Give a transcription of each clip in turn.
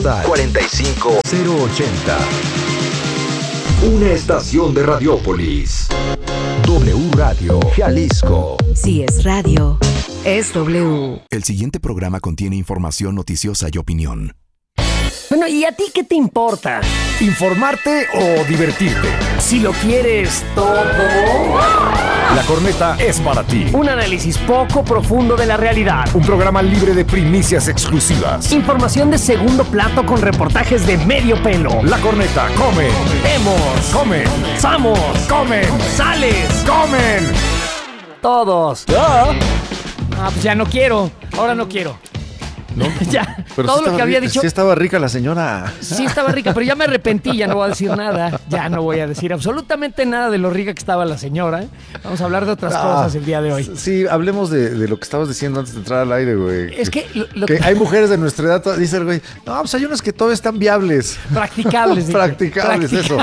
postal 45080. Una estación de Radiópolis. W Radio, Jalisco. Si es radio, es W. El siguiente programa contiene información noticiosa y opinión. Bueno, ¿y a ti qué te importa? ¿Informarte o divertirte? Si lo quieres todo, La Corneta es para ti. un análisis poco profundo de la realidad. Un programa libre de primicias exclusivas. Información de segundo plato con reportajes de medio pelo. La Corneta, comen, Vemos, comen, ¡Vamos! comen, ¡Sales! comen. Todos. Ah, pues ya no quiero. Ahora no quiero. No, Ya, pero todo sí lo que había dicho. Sí estaba rica la señora. Sí estaba rica, pero ya me arrepentí, ya no voy a decir nada. Ya no voy a decir absolutamente nada de lo rica que estaba la señora. Vamos a hablar de otras cosas el día de hoy. Sí, hablemos de lo que estabas diciendo antes de entrar al aire, güey. Es que que hay mujeres de nuestra edad, dice el güey, no, pues hay unas que todavía están viables. practicables. dije. Practicables, eso.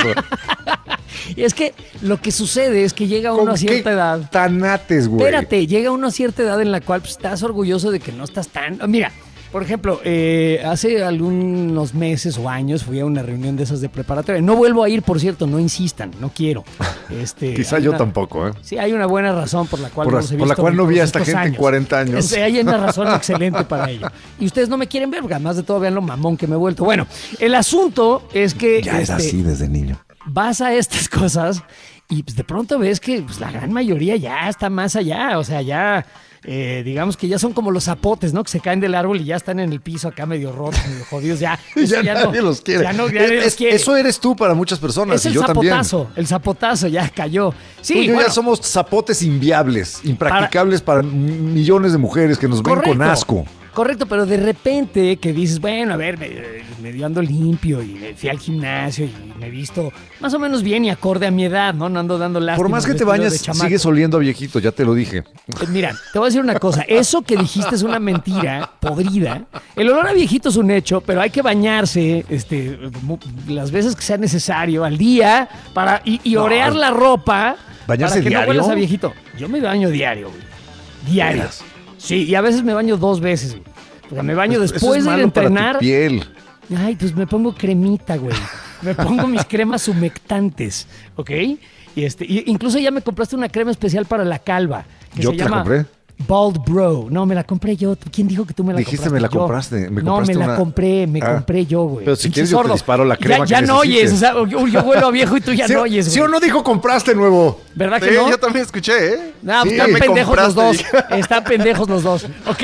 Y es que lo que sucede es que llega uno a cierta edad. Tanates, güey. Espérate, llega uno a cierta edad en la cual pues, estás orgulloso de que no estás tan... Mira, por ejemplo, hace algunos meses o años fui a una reunión de esas de preparatoria. No vuelvo a ir, por cierto, no insistan, no quiero. Quizá yo tampoco, ¿eh? Sí, hay una buena razón por la cual Por, no los he por la visto cual no vi a todos esta estos gente en años. 40 años. Hay una razón excelente para ello. Y ustedes no me quieren ver, porque además de todo vean lo mamón que me he vuelto. Bueno, el asunto es que... Ya era así desde niño. Vas a estas cosas y pues, de pronto ves que pues, la gran mayoría ya está más allá. O sea, ya... digamos que ya son como los zapotes, ¿no? Que se caen del árbol y ya están en el piso acá medio rotos, medio jodidos. Ya Nadie los quiere. Ya nadie los quiere. Eso eres tú para muchas personas. Es y el yo zapotazo, también. el zapotazo ya cayó. Sí, Tú y yo bueno, ya somos zapotes inviables, impracticables para millones de mujeres que nos ven con asco. Correcto, pero de repente que dices, bueno, a ver, medio ando limpio y me fui al gimnasio y me he visto más o menos bien y acorde a mi edad, ¿no? No ando dando lástima. Por más que te bañas, sigues oliendo a viejito, ya te lo dije. Mira, te voy a decir una cosa. Eso que dijiste es una mentira podrida. El olor a viejito es un hecho, pero hay que bañarse las veces que sea necesario al día y orear la ropa ¿Bañarse para que diario? no huelas a viejito. Yo me baño diario, güey. Diario. Sí, y a veces me baño 2 veces, güey. Porque me baño Eso después es de ir a malo para tu entrenar. piel. Ay, pues me pongo cremita, güey. Me pongo mis cremas humectantes, ¿ok? Y incluso ya me compraste una crema especial para la calva. Que Yo se te la llama compré. Bald Bro. No, me la compré yo. ¿Quién dijo que tú me la Dijiste, compraste? me la Yo. compraste. No, me la compré, compré yo, güey. Pero si Pinche quieres yo te sordo. disparo la crema Ya que no oyes, necesites. o sea, yo vuelo a viejo y tú ya ¿Sí, no oyes, güey. ¿Sí o no dijo compraste nuevo? ¿Verdad Sí, que no? yo también escuché, ¿eh? No, Sí, están me pendejos los dos. compraste. Están pendejos los dos. Ok,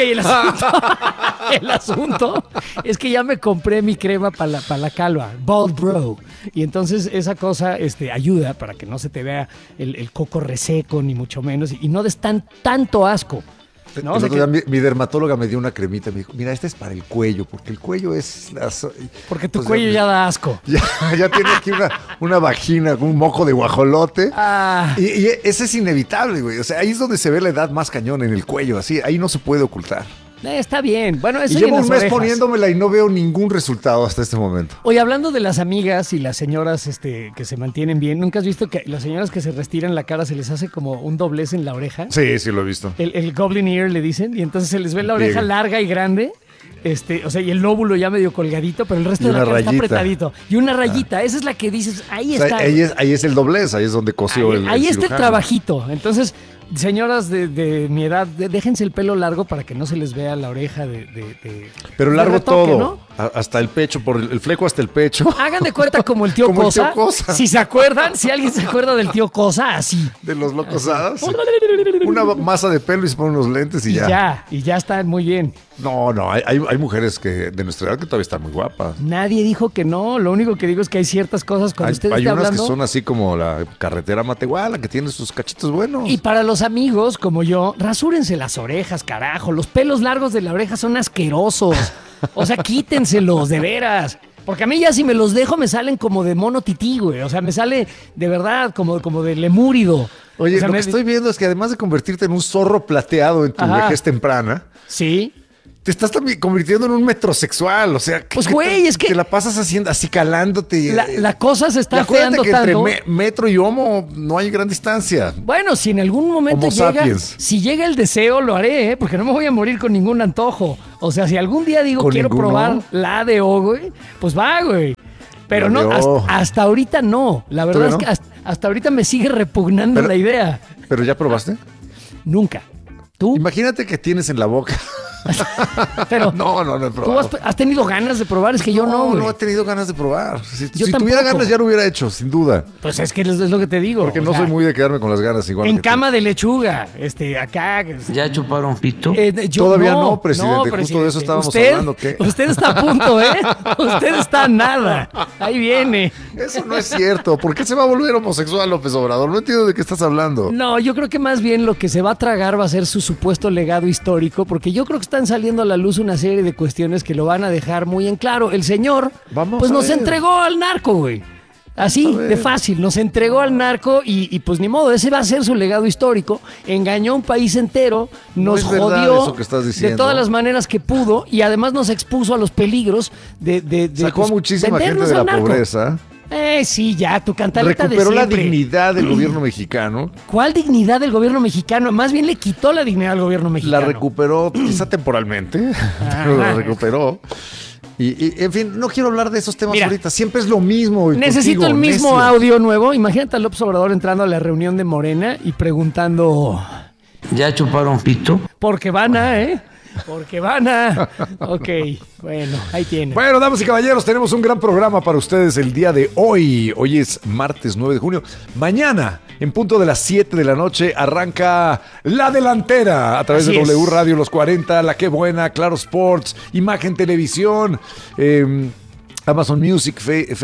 el asunto es que ya me compré mi crema para la calva, Bald Bro. Y entonces esa cosa ayuda para que no se te vea el coco reseco, ni mucho menos, y no des tanto asco. ¿No? O El sea otro que- día mi dermatóloga me dio una cremita. Me dijo, mira, esta es para el cuello, porque el cuello es... porque tu o sea, cuello ya da asco. Ya tiene aquí una vagina con un moco de guajolote. Ah. Y ese es inevitable, güey. O sea, ahí es donde se ve la edad más cañón, en el cuello, así. Ahí no se puede ocultar. Está bien. Bueno, eso Y y llevo en un las mes orejas. poniéndomela y no veo ningún resultado hasta este momento. Oye, hablando de las amigas y las señoras que se mantienen bien, ¿nunca has visto que las señoras que se restiran la cara se les hace como un doblez en la oreja? Sí, sí lo he visto. El goblin ear le dicen, y entonces se les ve la oreja Pliegue. larga y grande, o sea, y el lóbulo ya medio colgadito, pero el resto Y de la una cara está rayita. apretadito. Y una rayita, esa es la que dices, ahí O sea, está. ahí es el doblez, ahí es donde cosió el ahí está el cirujano. trabajito. Entonces, señoras de mi edad, déjense el pelo largo para que no se les vea la oreja Pero de largo retoque, todo, ¿no? hasta el pecho, por el fleco hasta el pecho. Hagan de cuenta como el tío Como el Cosa. tío Cosa. Si se acuerdan, si alguien se acuerda del tío Cosa, así. De los locosadas. Una masa de pelo y se ponen unos lentes y ya. Y ya están muy bien. No, hay mujeres de nuestra edad que todavía están muy guapas. Nadie dijo que no. Lo único que digo es que hay ciertas cosas cuando usted Hay está unas hablando. que son así como la carretera Matehuala, que tiene sus cachitos buenos. Y para los amigos como yo, rasúrense las orejas, carajo. Los pelos largos de la oreja son asquerosos. O sea, quítenselos, de veras. Porque a mí ya si me los dejo me salen como de mono tití, güey. O sea, me sale de verdad como de lemúrido. Oye, o sea, lo que estoy viendo es que además de convertirte en un zorro plateado en tu Ajá. vejez temprana, Sí. te estás también convirtiendo en un metrosexual. O sea, Pues, güey, es que- te la pasas haciendo así calándote. La cosa se Y está acuérdate feando que tanto. entre metro y homo no hay gran distancia. Bueno, si en algún momento Homo llega, sapiens. si llega el deseo, lo haré, ¿eh? Porque no me voy a morir con ningún antojo. O sea, si algún día digo ¿Con quiero ninguno? probar la ADO, güey, pues va, güey. Pero La no, ADO. hasta ahorita no. La verdad es ¿Todavía que hasta ahorita me sigue repugnando la idea. ¿Pero ya probaste? Nunca. ¿Tú? Imagínate que tienes en la boca. Pero No he ¿tú probado. has tenido ganas de probar? Es que yo no, güey. No he tenido ganas de probar. Si Yo tuviera tampoco. ganas ya lo hubiera hecho, sin duda. Pues es que es lo que te digo. Porque o no sea, soy muy de quedarme con las ganas igual en que tú. cama de lechuga, acá. ¿Ya chuparon pito? Todavía no, presidente, justo de eso estábamos hablando, ¿qué? Usted está a punto, ¿eh? Usted está a nada. Ahí viene. Eso no es cierto. ¿Por qué se va a volver homosexual López Obrador? No entiendo de qué estás hablando. No, yo creo que más bien lo que se va a tragar va a ser su supuesto legado histórico, porque yo creo que están saliendo a la luz una serie de cuestiones que lo van a dejar muy en claro. El señor, Vamos pues a nos ver. entregó al narco, güey. Así, Vamos a ver. de fácil, nos entregó al narco y pues ni modo, ese va a ser su legado histórico. Engañó a un país entero, nos es verdad jodió eso que estás de diciendo. todas las maneras que pudo y además nos expuso a los peligros de Sacó a pues, muchísima gente vendernos de la al narco. pobreza. Sí, ya, tu cantaleta Recuperó de la siempre. dignidad del gobierno mexicano. ¿Cuál dignidad del gobierno mexicano? Más bien le quitó la dignidad al gobierno mexicano. La recuperó, quizá temporalmente, pero la recuperó. Y, en fin, no quiero hablar de esos temas Mira, ahorita. Siempre es lo mismo. Necesito contigo, el mismo necio. audio nuevo. Imagínate a López Obrador entrando a la reunión de Morena y preguntando... ¿Ya chuparon pito? Porque van a, ¿eh? Porque van a... Ok, bueno, ahí tienen. Bueno, damas y caballeros, tenemos un gran programa para ustedes el día de hoy. Hoy es martes 9 de junio. Mañana, en punto de las 7 de la noche, arranca La Delantera a través Así de es. W Radio Los 40, La Qué Buena, Claro Sports, Imagen Televisión, Amazon Music,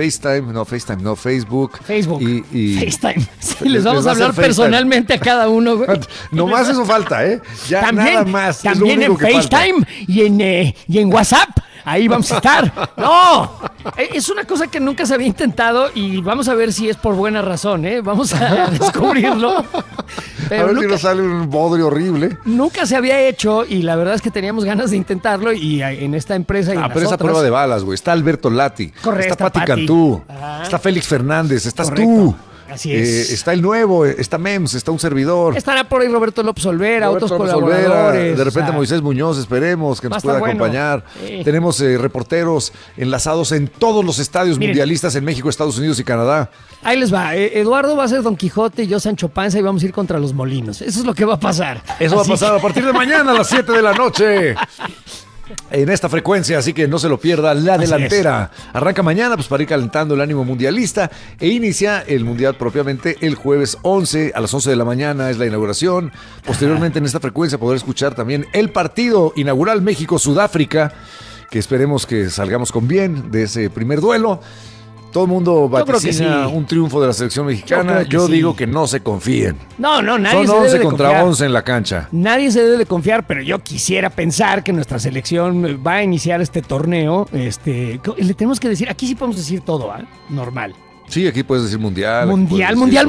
Facebook. Facebook. Y FaceTime. Sí, les Les vamos va a a hacer hablar FaceTime. personalmente a cada uno, güey. Nomás eso falta, ¿eh? Ya También, nada más. es lo también único en que falta. FaceTime y en WhatsApp. Ahí vamos a estar. No, es una cosa que nunca se había intentado y vamos a ver si es por buena razón, ¿eh? Vamos a descubrirlo. A Pero ver si nos sale un bodrio horrible. nunca se había hecho y la verdad es que teníamos ganas de intentarlo y en esta empresa y en Ah, las pero esa otras, prueba de balas, güey. Está Alberto Lati. Correcto, Está Pati Pati. Cantú. Ah. Está Félix Fernández. Estás Correcto. tú. Así es. Está el nuevo. Está Mems. Está un servidor. Estará por ahí Roberto López Olvera, Roberto otros López Olvera, colaboradores. de repente o sea, Moisés Muñoz, esperemos que va a nos pueda estar bueno. acompañar. Sí. Tenemos reporteros enlazados en todos los estadios Miren. mundialistas en México, Estados Unidos y Canadá. Ahí les va. Eduardo va a ser Don Quijote y yo Sancho Panza y vamos a ir contra los molinos. Eso es lo que va a pasar. Eso Así va a pasar a partir de mañana a las 7 de la noche. En esta frecuencia, así que no se lo pierda. La Así Delantera arranca mañana pues para ir calentando el ánimo mundialista e inicia el mundial propiamente el jueves 11 a las 11 de la mañana es la inauguración. Posteriormente en esta frecuencia poder escuchar también el partido inaugural México-Sudáfrica, que esperemos que salgamos con bien de ese primer duelo. Todo el mundo Yo creo que vaticina sí. un triunfo de la selección mexicana. creo que Yo sí. digo que no se confíen. No, nadie Son se debe 11 de contra confiar. 11 en la cancha. Nadie se debe de confiar, pero yo quisiera pensar que nuestra selección va a iniciar este torneo. Le tenemos que decir, aquí sí podemos decir todo, ¿ah? Normal. Sí, aquí puedes decir mundial. Mundial.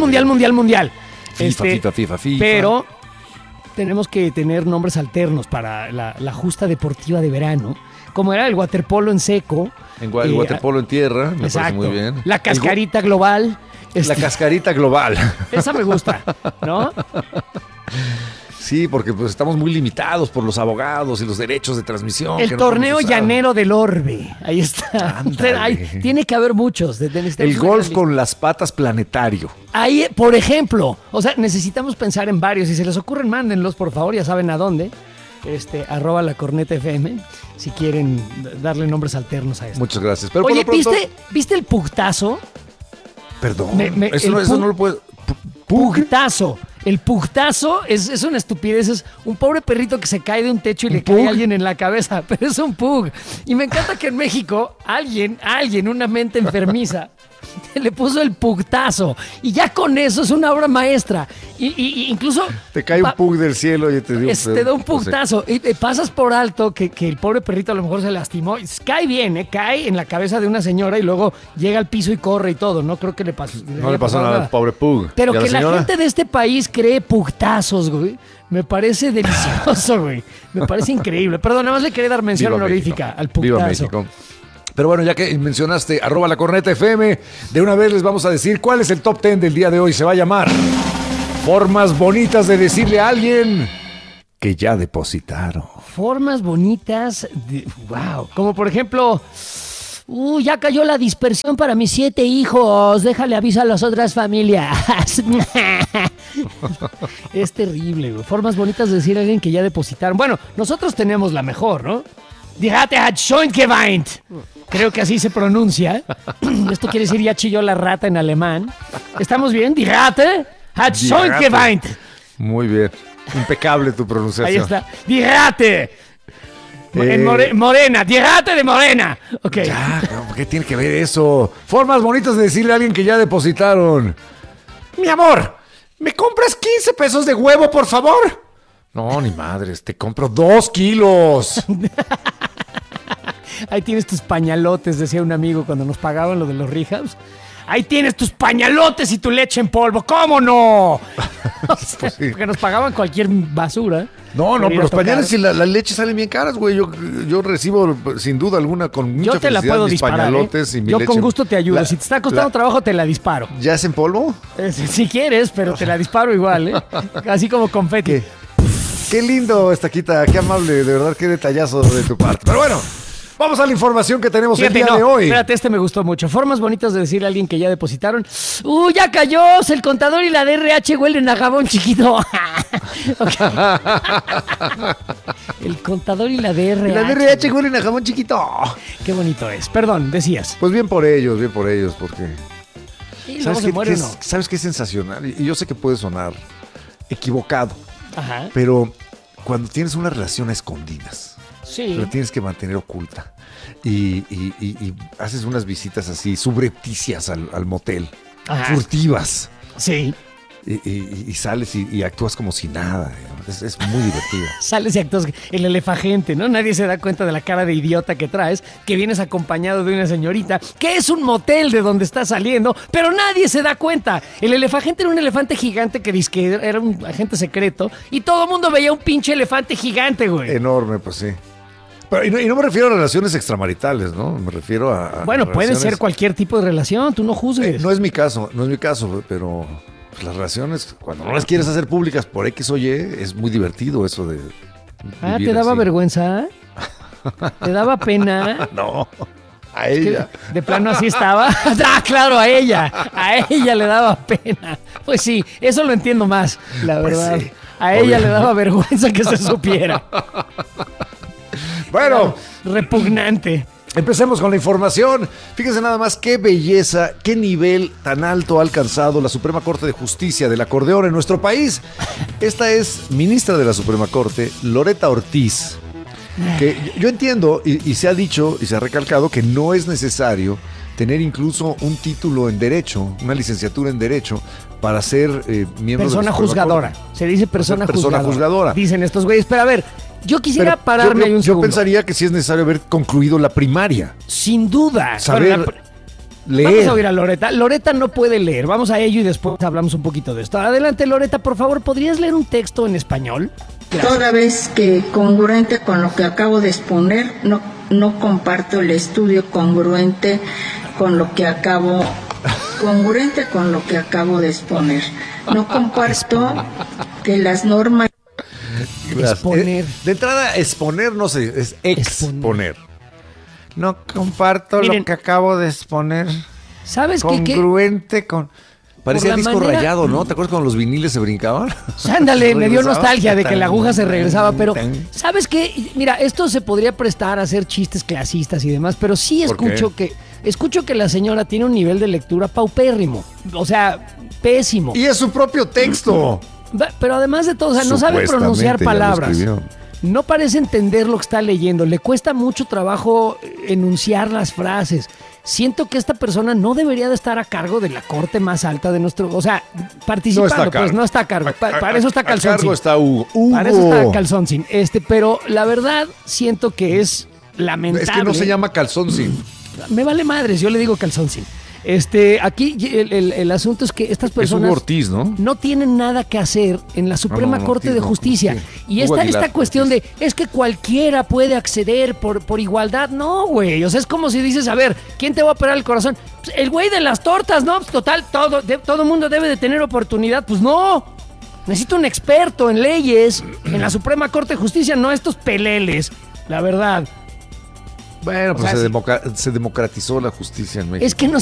FIFA. Pero tenemos que tener nombres alternos para la justa deportiva de verano, como era el waterpolo en seco. El waterpolo en tierra, me parece Exacto. muy bien. La cascarita global. La cascarita global. Esa me gusta, ¿no? Sí, porque pues estamos muy limitados por los abogados y los derechos de transmisión. El que no torneo podemos usar. llanero del Orbe. Ahí está. Ándale. Tiene que haber muchos. El golf con las patas planetario. Ahí, por ejemplo, o sea, necesitamos pensar en varios. Si se les ocurren, mándenlos, por favor, ya saben a dónde. @ la corneta FM, si quieren darle nombres alternos a esto. Muchas gracias. Pero Oye, por lo pronto, ¿viste el pugtazo? Perdón. el eso no lo puedo. Pugtazo. El pugtazo es una estupidez. Es un pobre perrito que se cae de un techo y le cae pug? a alguien en la cabeza. Pero es un pug. Y me encanta que en México alguien, una mente enfermiza, le puso el pugtazo. Y ya con eso es una obra maestra. Y incluso... Te cae un pug del cielo y te dio. Te da un pugtazo. Y pasas por alto que el pobre perrito a lo mejor se lastimó. Cae bien, cae en la cabeza de una señora y luego llega al piso y corre y todo. No creo que le pasó. No le pasó nada al pobre pug. Pero ¿Y a que la señora? gente de este país cree pugtazos, güey. Me parece delicioso, güey. Me parece increíble. Perdón, nada más le quería dar mención Viva honorífica México. al pugtazo. Viva México. Pero bueno, ya que mencionaste @ la corneta FM, de una vez les vamos a decir cuál es el top 10 del día de hoy. Se va a llamar Formas bonitas de decirle a alguien que ya depositaron. Formas bonitas wow. Como por ejemplo, ya cayó la dispersión para mis 7 hijos. Déjale aviso a las otras familias. Es terrible, güey. Formas bonitas de decir a alguien que ya depositaron. Bueno, nosotros tenemos la mejor, ¿no? Die Ratte hat schon geweint. Creo que así se pronuncia. Esto quiere decir ya chilló la rata en alemán. ¿Estamos bien? Die Ratte hat schon geweint. Muy bien. Impecable tu pronunciación. Ahí está. Die Ratte. Morena. Die Ratte de Morena. Ok. Ya, ¿qué tiene que ver eso? Formas bonitas de decirle a alguien que ya depositaron. Mi amor, ¿me compras 15 pesos de huevo, por favor? No, ni madres, te compro 2 kilos. Ahí tienes tus pañalotes, decía un amigo cuando nos pagaban lo de los rehabs. Ahí tienes tus pañalotes y tu leche en polvo. ¿Cómo no? O sea, Pues sí. porque nos pagaban cualquier basura. No, pero los tocar. pañales y la leche salen bien caras, güey. Yo recibo, sin duda alguna, con mucha Yo te la felicidad, puedo mis disparar, pañalotes y mi Yo leche. con gusto te ayudo. Si te está costando trabajo, te la disparo. ¿Ya es en polvo? Si quieres, pero te la disparo igual, ¿eh? Así como confeti. Qué lindo, Estaquita. Qué amable, de verdad, qué detallazo de tu parte. Pero bueno, vamos a la información que tenemos Fíjate, el día no, de hoy. Espérate, este me gustó mucho. Formas bonitas de decirle a alguien que ya depositaron. Ya cayó. El contador y la DRH huelen a jabón chiquito. El contador y la DRH. La DRH huelen a jamón chiquito. Qué bonito es. Perdón, decías. Pues bien por ellos, porque... Y luego se muere uno. ¿Sabes qué es sensacional? Y yo sé que puede sonar equivocado, Ajá. pero cuando tienes una relación a escondidas, Sí. la tienes que mantener oculta y haces unas visitas así subrepticias al motel, Ajá. furtivas, Sí. y sales y actúas como si nada. Digamos. Es muy divertido. Sales y actúas el elefagente, ¿no? Nadie se da cuenta de la cara de idiota que traes, que vienes acompañado de una señorita, que es un motel de donde estás saliendo, pero nadie se da cuenta. El elefagente era un elefante gigante que dizque era un agente secreto y todo el mundo veía un pinche elefante gigante, güey. Enorme, pues sí. Pero, y no me refiero a relaciones extramaritales, ¿no? Me refiero a Bueno, puede relaciones- ser cualquier tipo de relación, tú no juzgues. No es mi caso, pero pues, las relaciones, cuando no las quieres hacer públicas por X o Y, es muy divertido eso de vivir ¿te daba así. vergüenza? ¿Te daba pena? No, a Que ella. de plano así estaba. Ah, claro, a ella le daba pena. Pues sí, eso lo entiendo más, la Pues verdad. sí, A ella le obviamente. daba vergüenza que se supiera. Bueno, Repugnante. empecemos con la información. Fíjense nada más qué belleza, qué nivel tan alto ha alcanzado la Suprema Corte de Justicia del acordeón en nuestro país. Esta es ministra de la Suprema Corte, Loretta Ortiz, que yo entiendo y se ha dicho y se ha recalcado que no es necesario tener incluso un título en Derecho, una licenciatura en Derecho, para ser miembro de Persona la Suprema juzgadora. Corte. Se dice persona juzgadora. Dicen estos güeyes. Pero a ver, yo quisiera Pero pararme ahí un yo segundo. pensaría que sí es necesario haber concluido la primaria. Sin duda. Saber Bueno, leer. Vamos a oír a Loretta. Loretta no puede leer. Vamos a ello y después hablamos un poquito de esto. Adelante, Loretta, por favor, ¿podrías leer un texto en español? Gracias. Toda vez que congruente con lo que acabo de exponer, no comparto el estudio congruente con lo que acabo de exponer. No comparto que las normas Exponer. De entrada, exponer no sé, es exponer. No comparto Miren, lo que acabo de exponer. ¿Sabes qué? Congruente con... Parecía la disco manera- rayado, ¿no? ¿Te acuerdas cuando los viniles se brincaban? Ándale, me dio Regresaba. nostalgia de que la aguja se regresaba, pero ¿sabes qué? Mira, esto se podría prestar a hacer chistes clasistas y demás, pero sí ¿Por qué? escucho que la señora tiene un nivel de lectura paupérrimo, o sea, pésimo. Y es su propio texto. Pero además de todo, o sea, no sabe pronunciar Supuestamente ya lo palabras. escribió. No parece entender lo que está leyendo, le cuesta mucho trabajo enunciar las frases. Siento que esta persona no debería de estar a cargo de la corte más alta de nuestro... O sea, participando, pues no está a cargo. Para eso está A Calzoncín. cargo está Hugo. Para eso está Calzoncín. Pero la verdad siento que es lamentable. Es que no se llama calzoncín. Me vale madres, yo le digo Calzoncín. Aquí el asunto es que estas Es personas Hugo Ortiz, ¿no? no tienen nada que hacer en la Suprema no, Corte Ortiz de no, Justicia. Ortiz. Y Hugo esta Aguilar, cuestión de, es que cualquiera puede acceder por igualdad. No, güey. O sea, es como si dices, a ver, ¿quién te va a operar el corazón? Pues, el güey de las tortas, ¿no? Pues, total, todo mundo debe de tener oportunidad. Pues no. Necesito un experto en leyes, en la Suprema Corte de Justicia, no estos peleles, la verdad. Bueno, pues O sea, se democratizó la justicia en México. Es que no